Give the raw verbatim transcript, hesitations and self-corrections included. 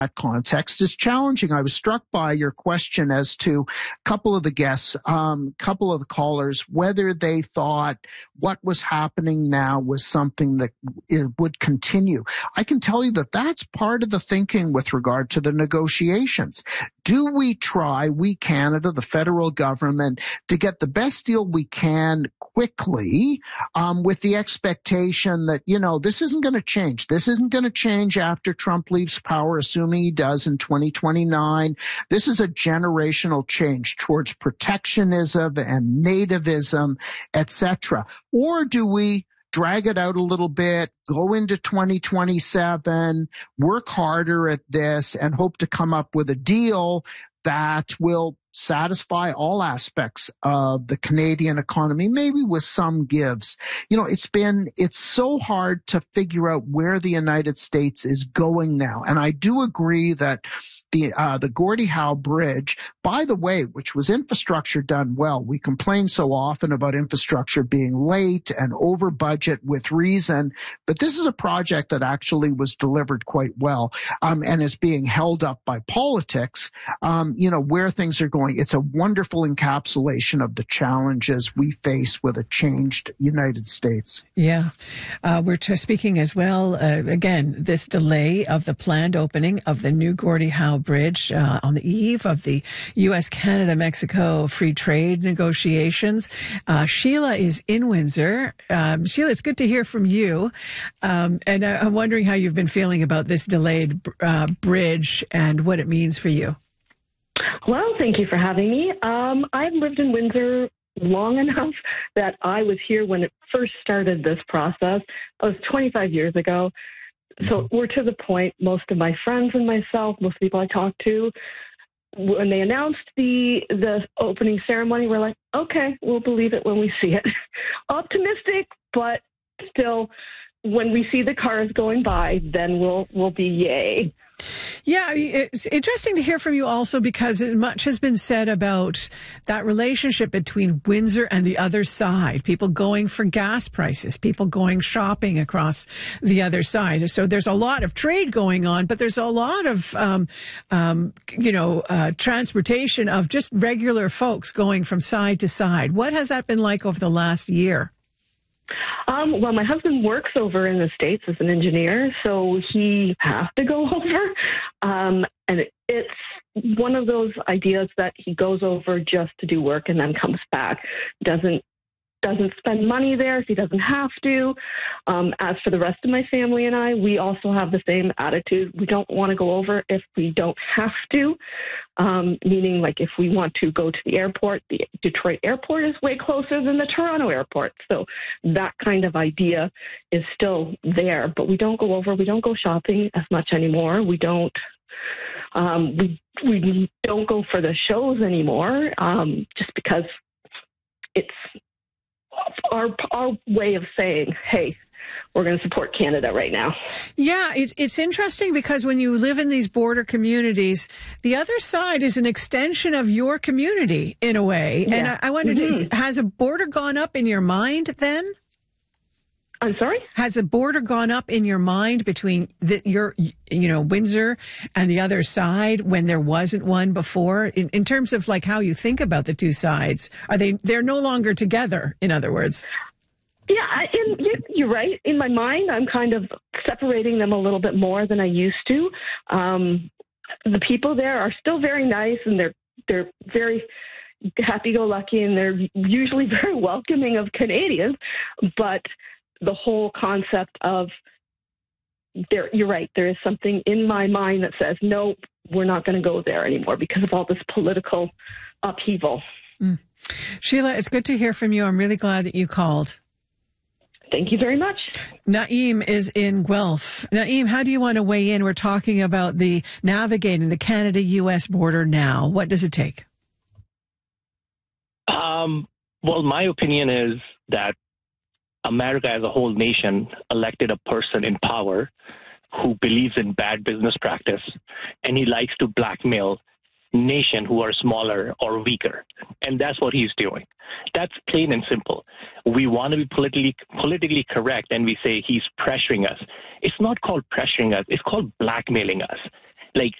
that context is challenging. I was struck by your question as to a couple of the guests, a um, couple of the callers, whether they thought what was happening now was something that it would continue. I can tell you that that's part of the thinking with regard to the negotiations. Do we try, we Canada, the federal government, to get the best deal we can quickly, um, with the expectation that, you know, this isn't going to change. This isn't going to change after Trump leaves power, assuming he does in twenty twenty-nine. This is a generational change towards protectionism and nativism, et cetera. Or do we drag it out a little bit, go into twenty twenty-seven, work harder at this, and hope to come up with a deal that will satisfy all aspects of the Canadian economy, maybe with some gives. You know, it's been, it's so hard to figure out where the United States is going now. And I do agree that the, uh, the Gordie Howe Bridge, by the way, which was infrastructure done well. We complain so often about infrastructure being late and over budget with reason, but this is a project that actually was delivered quite well, um, and is being held up by politics, um, you know, where things are going. It's a wonderful encapsulation of the challenges we face with a changed United States. Yeah. Uh, we're t- speaking as well, uh, again, this delay of the planned opening of the new Gordie Howe Bridge uh, on the eve of the U S Canada Mexico free trade negotiations. Uh, Sheila is in Windsor. Um, Sheila, it's good to hear from you. Um, and I- I'm wondering how you've been feeling about this delayed uh, bridge and what it means for you. Well, thank you for having me. Um, I've lived in Windsor long enough that I was here when it first started this process. It was twenty-five years ago. So we're to the point, most of my friends and myself, most people I talk to, when they announced the the opening ceremony, we're like, okay, we'll believe it when we see it. Optimistic, but still, when we see the cars going by, then we'll we'll be yay. Yeah, it's interesting to hear from you also because much has been said about that relationship between Windsor and the other side, people going for gas prices, people going shopping across the other side. So there's a lot of trade going on, but there's a lot of, um, um, you know, uh, transportation of just regular folks going from side to side. What has that been like over the last year? Um, well, my husband works over in the States as an engineer, so he has to go over. Um, and it, it's one of those ideas that he goes over just to do work and then comes back. Doesn't doesn't spend money there if he doesn't have to. Um, as for the rest of my family and I, we also have the same attitude. We don't want to go over if we don't have to, um, meaning like if we want to go to the airport, the Detroit airport is way closer than the Toronto airport. So that kind of idea is still there, but we don't go over, we don't go shopping as much anymore. We don't, um, we, we don't go for the shows anymore, um, just because it's our our way of saying, hey, we're going to support Canada right now. Yeah, it, it's interesting because when you live in these border communities, the other side is an extension of your community in a way. Yeah. And I, I wondered, mm-hmm. has a border gone up in your mind then? I'm sorry? Has a border gone up in your mind between the, your, you know, Windsor and the other side when there wasn't one before? In, in terms of like how you think about the two sides, are they, they're no longer together, in other words? Yeah, I, in, you're right. In my mind, I'm kind of separating them a little bit more than I used to. Um, the people there are still very nice and they're, they're very happy-go-lucky and they're usually very welcoming of Canadians, but the whole concept of there, you're right. There is something in my mind that says, no, we're not going to go there anymore because of all this political upheaval. Mm. Sheila, it's good to hear from you. I'm really glad that you called. Thank you very much. Naeem is in Guelph. Naeem, how do you want to weigh in? We're talking about the navigating the Canada-U S border now. What does it take? Um, well, my opinion is that America as a whole nation elected a person in power who believes in bad business practice, and he likes to blackmail nation who are smaller or weaker. And that's what he's doing. That's plain and simple. We want to be politically politically correct, and we say he's pressuring us. It's not called pressuring us. It's called blackmailing us. Like,